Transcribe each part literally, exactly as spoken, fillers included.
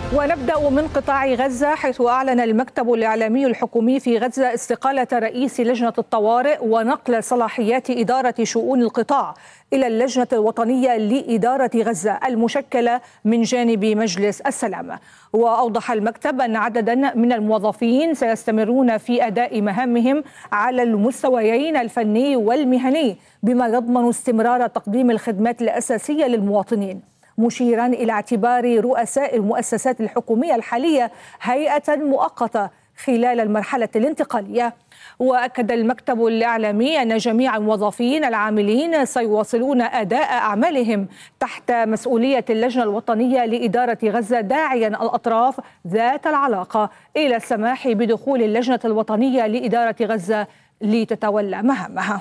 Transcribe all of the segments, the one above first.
ونبدأ من قطاع غزة، حيث أعلن المكتب الإعلامي الحكومي في غزة استقالة رئيس لجنة الطوارئ ونقل صلاحيات إدارة شؤون القطاع إلى اللجنة الوطنية لإدارة غزة المشكلة من جانب مجلس السلام. وأوضح المكتب أن عددا من الموظفين سيستمرون في أداء مهامهم على المستويين الفني والمهني، بما يضمن استمرار تقديم الخدمات الأساسية للمواطنين، مشيرا إلى اعتبار رؤساء المؤسسات الحكومية الحالية هيئة مؤقتة خلال المرحلة الانتقالية. وأكد المكتب الإعلامي أن جميع الموظفين العاملين سيواصلون أداء أعمالهم تحت مسؤولية اللجنة الوطنية لإدارة غزة، داعيا الأطراف ذات العلاقة إلى السماح بدخول اللجنة الوطنية لإدارة غزة لتتولى مهامها.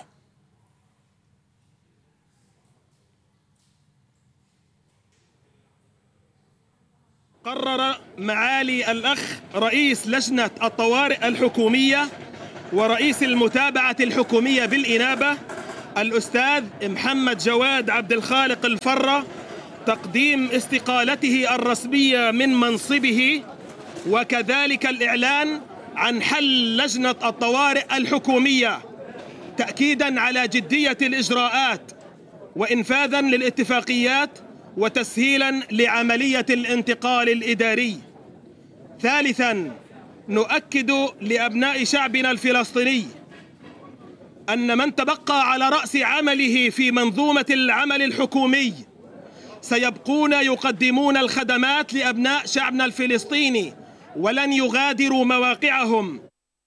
قرر معالي الأخ رئيس لجنة الطوارئ الحكومية ورئيس المتابعة الحكومية بالإنابة الأستاذ محمد جواد عبد الخالق الفرة تقديم استقالته الرسمية من منصبه، وكذلك الإعلان عن حل لجنة الطوارئ الحكومية، تأكيداً على جدية الإجراءات وإنفاذاً للاتفاقيات وتسهيلاً لعملية الانتقال الإداري. ثالثاً، نؤكد لأبناء شعبنا الفلسطيني أن من تبقى على رأس عمله في منظومة العمل الحكومي سيبقون يقدمون الخدمات لأبناء شعبنا الفلسطيني ولن يغادروا مواقعهم.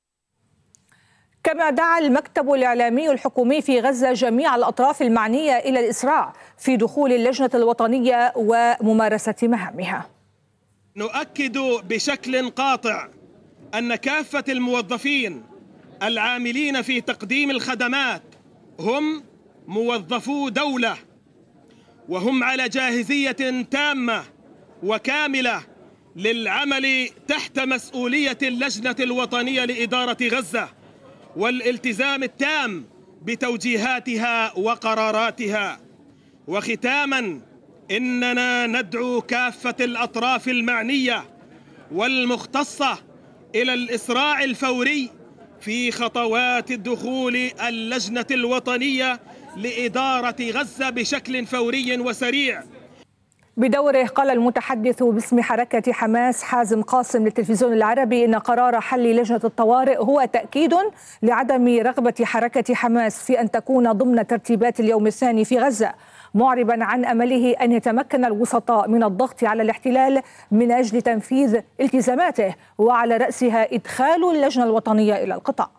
كما دعا المكتب الإعلامي الحكومي في غزة جميع الأطراف المعنية إلى الإسراع في دخول اللجنة الوطنية وممارسة مهامها. نؤكد بشكل قاطع أن كافة الموظفين العاملين في تقديم الخدمات هم موظفو دولة، وهم على جاهزية تامة وكاملة للعمل تحت مسؤولية اللجنة الوطنية لإدارة غزة والالتزام التام بتوجيهاتها وقراراتها. وختاماً، إننا ندعو كافة الأطراف المعنية والمختصة إلى الإسراع الفوري في خطوات الدخول اللجنة الوطنية لإدارة غزة بشكل فوري وسريع. بدوره قال المتحدث باسم حركة حماس حازم قاسم للتلفزيون العربي إن قرار حل لجنة الطوارئ هو تأكيد لعدم رغبة حركة حماس في أن تكون ضمن ترتيبات اليوم الثاني في غزة، معربا عن أمله أن يتمكن الوسطاء من الضغط على الاحتلال من أجل تنفيذ التزاماته، وعلى رأسها إدخال اللجنة الوطنية إلى القطاع.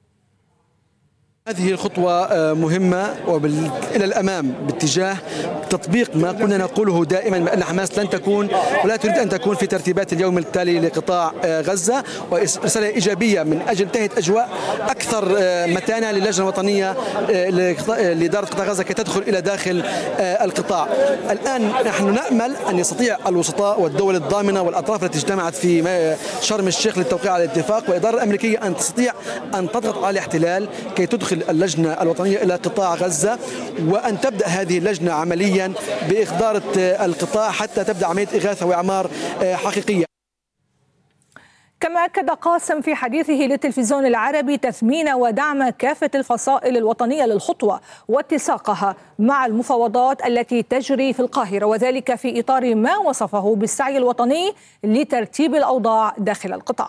هذه الخطوة مهمة وإلى الأمام باتجاه تطبيق ما كنا نقوله دائما بأن حماس لن تكون ولا تريد أن تكون في ترتيبات اليوم التالي لقطاع غزة، ورسالة إيجابية من أجل تهيئة أجواء أكثر متانة للجنة الوطنية لإدارة قطاع غزة كي تدخل إلى داخل القطاع. الآن نحن نأمل أن يستطيع الوسطاء والدول الضامنة والأطراف التي اجتمعت في شرم الشيخ للتوقيع على الاتفاق والإدارة الأمريكية أن تستطيع أن تضغط على الاحتلال كي تدخل اللجنة الوطنية إلى قطاع غزة، وأن تبدأ هذه اللجنة عمليا بإخضار القطاع حتى تبدأ عملية إغاثة وإعمار حقيقية. كما أكد قاسم في حديثه للتلفزيون العربي تثمين ودعم كافة الفصائل الوطنية للخطوة واتساقها مع المفاوضات التي تجري في القاهرة، وذلك في إطار ما وصفه بالسعي الوطني لترتيب الأوضاع داخل القطاع.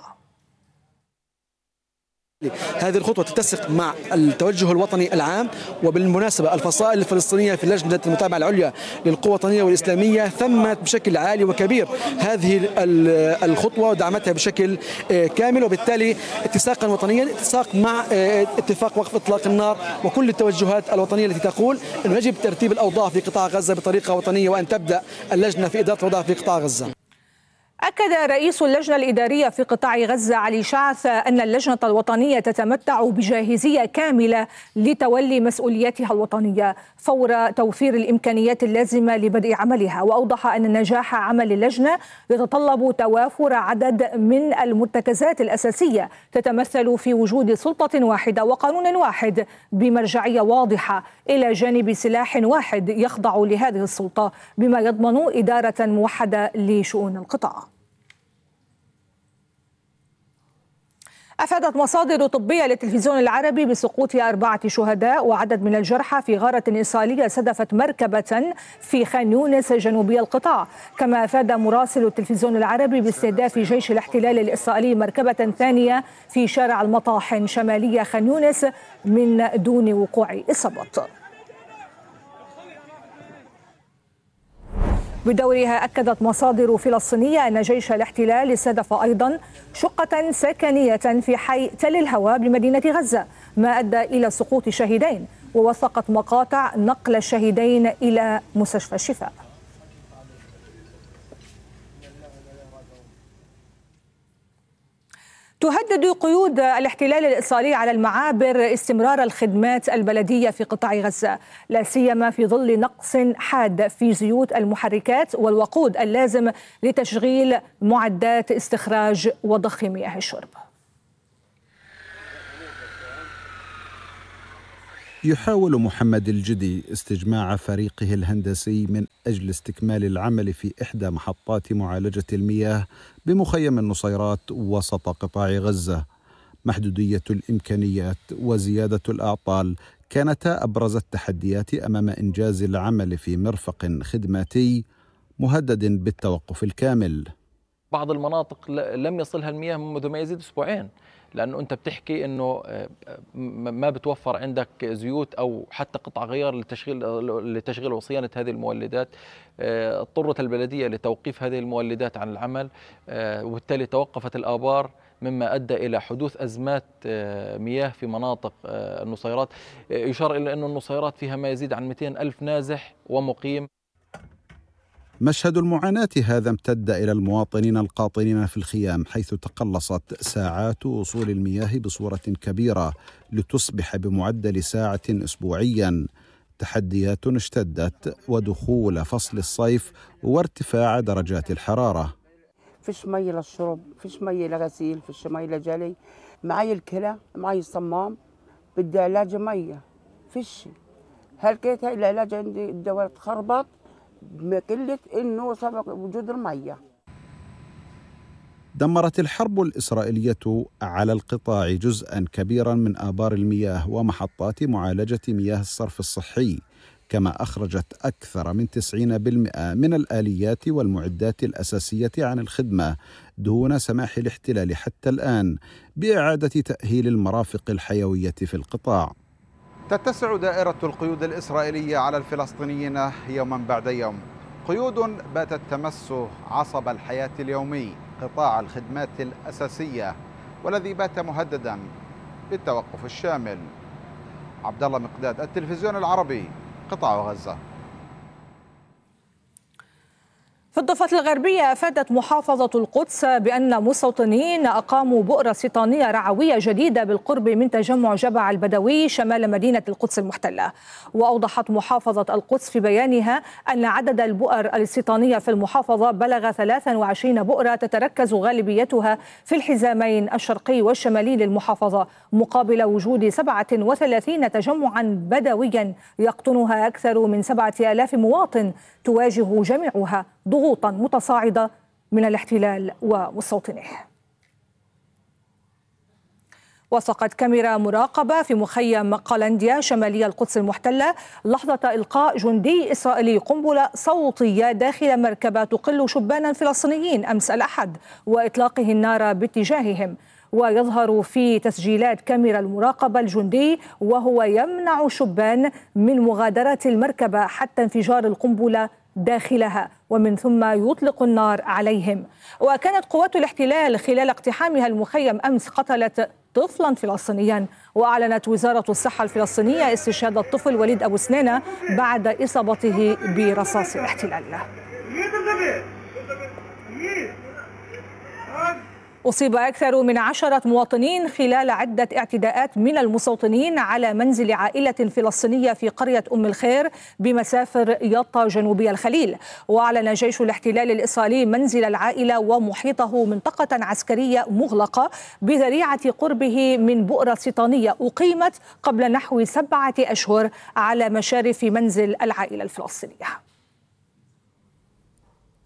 هذه الخطوة تتسق مع التوجه الوطني العام، وبالمناسبة الفصائل الفلسطينية في لجنة المتابعة العليا للقوى الوطنية والإسلامية ثمت بشكل عالي وكبير هذه الخطوة ودعمتها بشكل كامل، وبالتالي اتساقا وطنيا اتساق مع اتفاق وقف إطلاق النار وكل التوجهات الوطنية التي تقول أنه يجب ترتيب الأوضاع في قطاع غزة بطريقة وطنية، وأن تبدأ اللجنة في إدارة الأوضاع في قطاع غزة. أكد رئيس اللجنة الإدارية في قطاع غزة علي شعث أن اللجنة الوطنية تتمتع بجاهزية كاملة لتولي مسؤولياتها الوطنية فور توفير الإمكانيات اللازمة لبدء عملها، وأوضح أن نجاح عمل اللجنة يتطلب توافر عدد من المرتكزات الأساسية تتمثل في وجود سلطة واحدة وقانون واحد بمرجعية واضحة إلى جانب سلاح واحد يخضع لهذه السلطة، بما يضمن إدارة موحدة لشؤون القطاع. أفادت مصادر طبية للتلفزيون العربي بسقوط أربعة شهداء وعدد من الجرحى في غارة إسرائيلية صدفت مركبة في خان يونس جنوبي القطاع. كما أفاد مراسل التلفزيون العربي باستهداف جيش الاحتلال الإسرائيلي مركبة ثانية في شارع المطاحن شمالية خان يونس من دون وقوع إصابات. بدورها أكدت مصادر فلسطينية أن جيش الاحتلال استهدف أيضا شقة سكنية في حي تل الهوى بمدينة غزة، ما أدى إلى سقوط شهيدين، ووثقت مقاطع نقل الشهيدين إلى مستشفى الشفاء. تهدد قيود الاحتلال الإسرائيلي على المعابر استمرار الخدمات البلدية في قطاع غزة، لا سيما في ظل نقص حاد في زيوت المحركات والوقود اللازم لتشغيل معدات استخراج وضخ مياه الشرب. يحاول محمد الجدي استجماع فريقه الهندسي من أجل استكمال العمل في إحدى محطات معالجة المياه بمخيم النصيرات وسط قطاع غزة. محدودية الإمكانيات وزيادة الأعطال كانتا أبرز التحديات أمام إنجاز العمل في مرفق خدماتي مهدد بالتوقف الكامل. بعض المناطق لم يصلها المياه منذ ما يزيد أسبوعين، لأنه أنت بتحكي أنه ما بتوفر عندك زيوت أو حتى قطع غيار لتشغيل لتشغيل وصيانة هذه المولدات. اضطرت البلدية لتوقيف هذه المولدات عن العمل، وبالتالي توقفت الآبار، مما أدى إلى حدوث أزمات مياه في مناطق النصيرات. يشار إلى أن النصيرات فيها ما يزيد عن مئتين ألف نازح ومقيم. مشهد المعاناة هذا امتد إلى المواطنين القاطنين في الخيام، حيث تقلصت ساعات وصول المياه بصورة كبيرة لتصبح بمعدل ساعة أسبوعيا. تحديات اشتدت ودخول فصل الصيف وارتفاع درجات الحرارة. فيش مي للشرب، فيش مي لغسيل، فيش مي لجلي، معي الكلى، معي الصمام، بدي علاج مية، فيش. هلقيت العلاج عندي الدواء تخربط بقلة إنه سبق وجود المية. دمرت الحرب الإسرائيلية على القطاع جزءا كبيرا من آبار المياه ومحطات معالجة مياه الصرف الصحي، كما أخرجت أكثر من تسعين بالمئة من الآليات والمعدات الأساسية عن الخدمة، دون سماح الاحتلال حتى الآن بإعادة تأهيل المرافق الحيوية في القطاع. تتسع دائرة القيود الإسرائيلية على الفلسطينيين يوما بعد يوم، قيود باتت تمس عصب الحياة اليومي، قطاع الخدمات الأساسية، والذي بات مهددا بالتوقف الشامل. عبد الله مقداد، التلفزيون العربي، قطاع غزة. في الضفة الغربية أفادت محافظة القدس بأن مستوطنين أقاموا بؤرة استيطانية رعوية جديدة بالقرب من تجمع جبع البدوي شمال مدينة القدس المحتلة. وأوضحت محافظة القدس في بيانها أن عدد البؤر الاستيطانية في المحافظة بلغ ثلاثة وعشرين بؤرة، تتركز غالبيتها في الحزامين الشرقي والشمالي للمحافظة، مقابل وجود سبعة وثلاثين تجمعا بدويا يقطنها أكثر من سبعة آلاف مواطن، تواجه جميعها ضغوطا متصاعدة من الاحتلال ومستوطنيه. وثقت كاميرا مراقبة في مخيم قلنديا شمالي القدس المحتلة لحظة إلقاء جندي إسرائيلي قنبلة صوتية داخل مركبة تقل شبانا فلسطينيين أمس الأحد وإطلاقه النار باتجاههم. ويظهر في تسجيلات كاميرا المراقبة الجندي وهو يمنع الشبان من مغادرة المركبة حتى انفجار القنبلة داخلها، ومن ثم يطلق النار عليهم. وكانت قوات الاحتلال خلال اقتحامها المخيم أمس قتلت طفلا فلسطينيا، وأعلنت وزارة الصحة الفلسطينية استشهاد الطفل وليد أبو سنينة بعد إصابته برصاص الاحتلال. أصيب أكثر من عشرة مواطنين خلال عدة اعتداءات من المستوطنين على منزل عائلة فلسطينية في قرية أم الخير بمسافر يطا جنوبي الخليل. وأعلن جيش الاحتلال الإسرائيلي منزل العائلة ومحيطه منطقة عسكرية مغلقة بذريعة قربه من بؤرة استيطانية أقيمت قبل نحو سبعة أشهر على مشارف منزل العائلة الفلسطينية.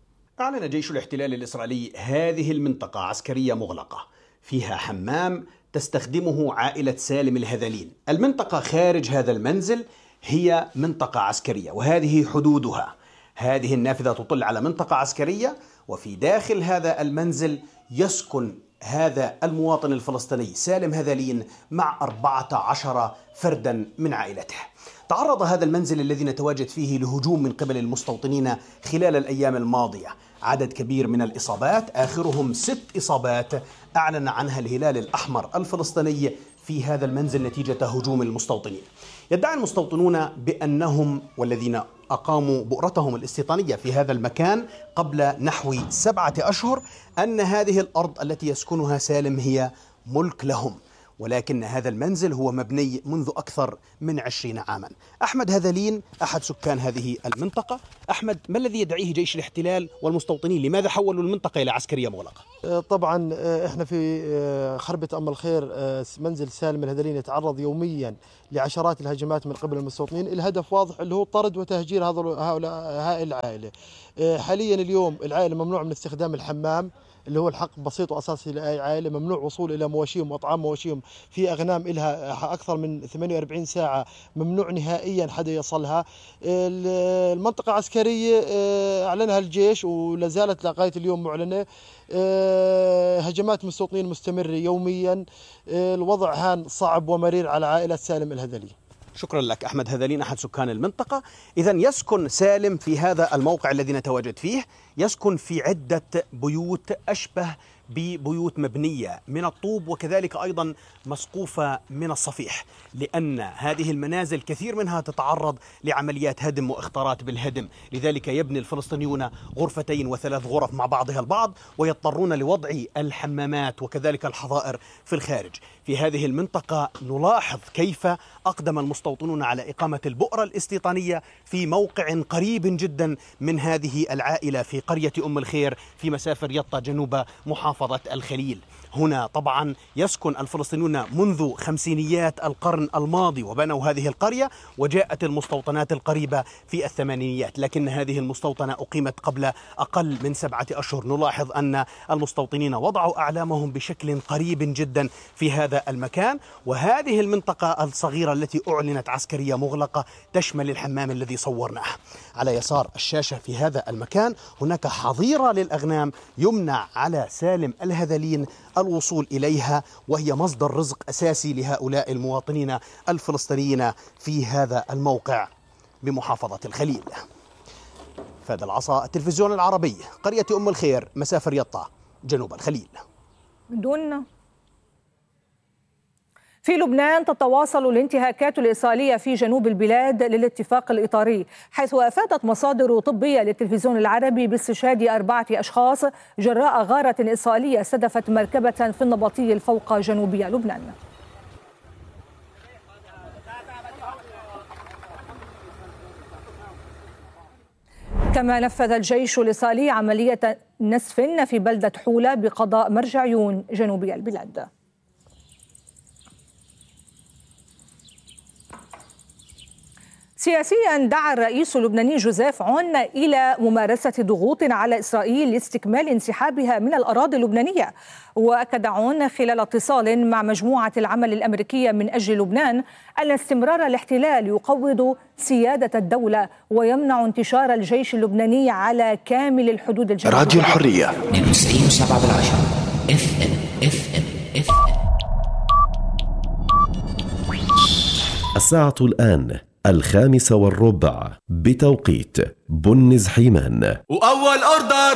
أعلن جيش الاحتلال الإسرائيلي هذه المنطقة عسكرية مغلقة فيها حمام تستخدمه عائلة سالم الهذلين. المنطقة خارج هذا المنزل هي منطقة عسكرية وهذه حدودها. هذه النافذة تطل على منطقة عسكرية، وفي داخل هذا المنزل يسكن هذا المواطن الفلسطيني سالم هذلين مع أربعة عشر فردا من عائلته. تعرض هذا المنزل الذي نتواجد فيه لهجوم من قبل المستوطنين خلال الأيام الماضية. عدد كبير من الإصابات، آخرهم ست إصابات أعلن عنها الهلال الأحمر الفلسطيني في هذا المنزل نتيجة هجوم المستوطنين. يدعي المستوطنون بأنهم والذين أقاموا بؤرتهم الاستيطانية في هذا المكان قبل نحو سبعة أشهر أن هذه الأرض التي يسكنها سالم هي ملك لهم، ولكن هذا المنزل هو مبني منذ أكثر من عشرين عاما. أحمد هذلين أحد سكان هذه المنطقة. أحمد، ما الذي يدعيه جيش الاحتلال والمستوطنين؟ لماذا حولوا المنطقة إلى عسكرية مغلقة؟ طبعا احنا في خربة أم الخير منزل سالم الهذلين يتعرض يوميا لعشرات الهجمات من قبل المستوطنين. الهدف واضح اللي هو طرد وتهجير هؤلاء هاي العائلة. حاليا اليوم العائلة ممنوع من استخدام الحمام اللي هو الحق بسيط وأساسي لأي عائلة، ممنوع وصول إلى مواشيهم وأطعام مواشيهم. في أغنام إلها أكثر من ثمانية وأربعين ساعة ممنوع نهائيا حدا يصلها. المنطقة عسكرية أعلنها الجيش ولا زالت لغاية اليوم معلنة. هجمات مستوطنين مستمرة يوميا. الوضع هان صعب ومرير على عائلة سالم الهذلي. شكرا لك أحمد هذلين أحد سكان المنطقة. إذن يسكن سالم في هذا الموقع الذي نتواجد فيه، يسكن في عدة بيوت أشبه ببيوت مبنية من الطوب وكذلك أيضا مسقوفة من الصفيح، لأن هذه المنازل كثير منها تتعرض لعمليات هدم واختراط بالهدم. لذلك يبني الفلسطينيون غرفتين وثلاث غرف مع بعضها البعض ويضطرون لوضع الحمامات وكذلك الحظائر في الخارج. في هذه المنطقة نلاحظ كيف أقدم المستوطنون على إقامة البؤرة الاستيطانية في موقع قريب جدا من هذه العائلة في قرية أم الخير في مسافة ريطة جنوب محافظة الخليل. هنا طبعا يسكن الفلسطينيون منذ خمسينيات القرن الماضي وبنوا هذه القرية، وجاءت المستوطنات القريبة في الثمانينيات، لكن هذه المستوطنة أقيمت قبل أقل من سبعة أشهر. نلاحظ أن المستوطنين وضعوا أعلامهم بشكل قريب جدا في هذا المكان. وهذه المنطقة الصغيرة التي أعلنت عسكرية مغلقة تشمل الحمام الذي صورناه. على يسار الشاشة في هذا المكان هناك حظيرة للأغنام يمنع على سالم الهذلين الوصول إليها، وهي مصدر رزق أساسي لهؤلاء المواطنين الفلسطينيين في هذا الموقع بمحافظة الخليل. فهد العصا، التلفزيون العربي، قرية أم الخير، مسافة ريطة، جنوب الخليل. من دون في لبنان تتواصل الانتهاكات الإسرائيلية في جنوب البلاد للاتفاق الإطاري، حيث أفادت مصادر طبية للتلفزيون العربي باستشهاد أربعة أشخاص جراء غارة إسرائيلية استهدفت مركبة في النبطي الفوق جنوبي لبنان. كما نفذ الجيش الإسرائيلي عملية نسف في بلدة حولة بقضاء مرجعيون جنوبي البلاد. سياسيا دعا الرئيس اللبناني جوزيف عون إلى ممارسة ضغوط على إسرائيل لاستكمال انسحابها من الأراضي اللبنانية. وأكد عون خلال اتصال مع مجموعة العمل الأمريكية من أجل لبنان أن استمرار الاحتلال يقوض سيادة الدولة ويمنع انتشار الجيش اللبناني على كامل الحدود الجنوبية. راديو الحرية اثنين وتسعين وسبعة بالعشرة اف ام اف ام اف ام. الساعة الآن الخامسة والربع بتوقيت بنز حيمان. وأول أوردر